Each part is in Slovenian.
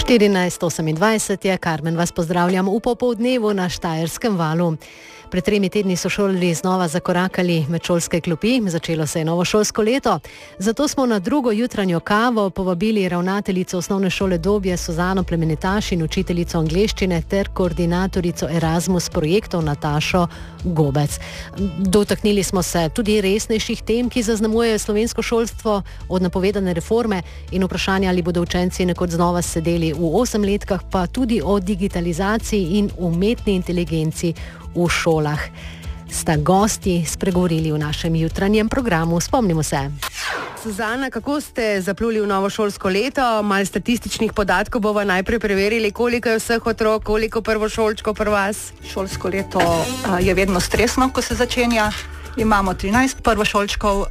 14:28 je, Karmen vas pozdravljam v popoldnevu na Štajerskem valu. Pred 3 tedni so šolarji znova zakorakali med šolske klopi, začelo se je novo šolsko leto. Zato smo na drugo jutranjo kavo povabili ravnateljico osnovne šole Dobje Suzano Plemenitaš in učiteljico angleščine ter koordinatorico Erasmus projektov Natašo Gobec. Dotaknili smo se tudi resnejših tem, ki zaznamujejo slovensko šolstvo, od napovedane reforme in vprašanja, ali bodo učenci nekoč znova sedeli v 8-letkah, pa tudi o digitalizaciji in umetni inteligenci v šolah. Sta gosti spregovorili v našem jutranjem programu. Spomnimo se. Suzana, kako ste zapluli v novo šolsko leto? Malo statističnih podatkov bova najprej preverili, koliko je vseh otrok, koliko prvošolčkov pri vas? Šolsko leto je vedno stresno, ko se začenja. Imamo 13 prvošolčkov,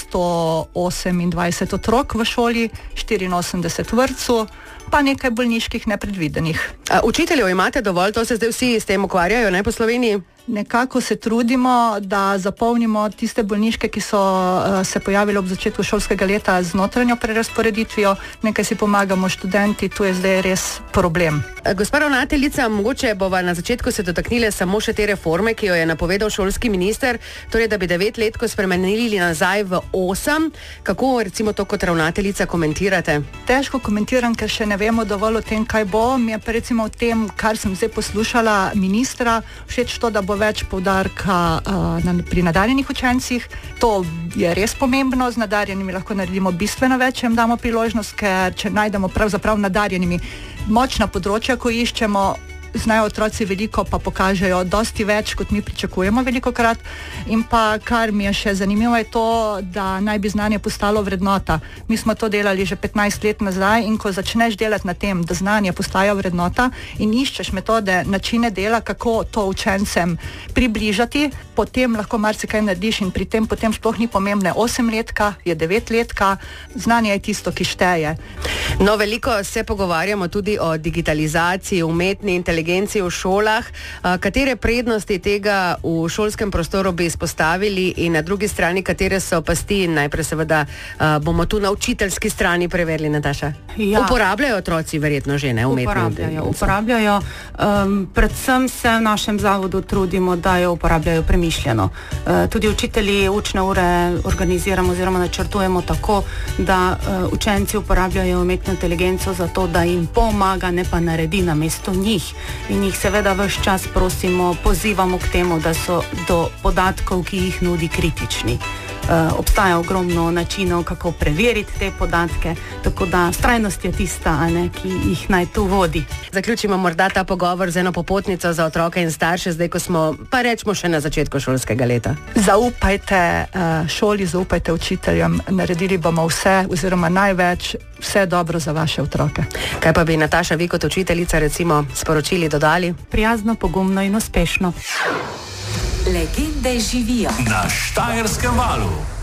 128 otrok v šoli, 84 vrtcu, pa nekaj bolniških nepredvidenih. Učiteljev imate dovolj, to se zdaj vsi s tem ukvarjajo, ne, po Sloveniji? Nekako se trudimo, da zapolnimo tiste bolniške, ki so se pojavili ob začetku šolskega leta z notranjo prerazporeditvijo. Nekaj si pomagamo študenti, tu je zdaj res problem. Gospa ravnateljica, mogoče bova na začetku se dotaknile samo še te reforme, ki jo je napovedal šolski minister, torej da bi 9 letko spremenili nazaj v 8. Kako recimo to kot ravnateljica komentirate? Težko komentiram, ker še ne vemo dovolj o tem, kaj bo. Mi je pa recimo v tem, kar sem zdaj poslušala ministra, všeč to, da bo več poudarka pri nadarjenih učencih. To je res pomembno, z nadarjenimi lahko naredimo bistveno več, če jim damo priložnost, ker če najdemo pravzaprav nadarjenimi močna področja, ko iščemo, znajo otroci veliko, pa pokažejo dosti več, kot mi pričakujemo velikokrat. In pa, kar mi je še zanimivo, je to, da naj bi znanje postalo vrednota. Mi smo to delali že 15 let nazaj in ko začneš delati na tem, da znanje postaja vrednota in iščeš metode, načine dela, kako to učencem približati, potem lahko marsikaj narediš in pri tem potem sploh ni pomembne 8-letka, je 9-letka, znanje je tisto, ki šteje. No, veliko se pogovarjamo tudi o digitalizaciji, umetni inteligenci v šolah. Katere prednosti tega v šolskem prostoru bi izpostavili in na drugi strani, katere so pasti? Najprej seveda bomo tu na učiteljski strani preverili, Nataša. Ja. Uporabljajo otroci verjetno že, ne? Uporabljajo. Predvsem se v našem zavodu trudimo, da jo uporabljajo premišljeno. Tudi učitelji učne ure organiziramo oziroma načrtujemo tako, da učenci uporabljajo umetno inteligenco za to, da jim pomaga, ne pa naredi namesto njih. In jih seveda ves čas prosimo, pozivamo k temu, da so do podatkov, ki jih nudi, kritični. Obstaja ogromno načinov, kako preveriti te podatke, tako da vztrajnost je tista, ki jih naj tu vodi. Zaključimo morda ta pogovor z eno popotnico za otroke in starše, zdaj ko smo, pa rečemo, še na začetku šolskega leta. Zaupajte šoli, zaupajte učiteljem, naredili bomo vse oziroma največ, vse dobro za vaše otroke. Kaj pa bi, Nataša, vi kot učiteljica recimo sporočili, dodali? Prijazno, pogumno in uspešno. Legende živijo na Štajerskem valu.